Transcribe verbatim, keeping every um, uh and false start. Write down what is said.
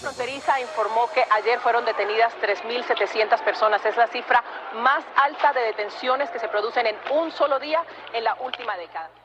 Fronteriza informó que ayer fueron detenidas tres mil setecientas personas. Es la cifra más alta de detenciones que se producen en un solo día en la última década.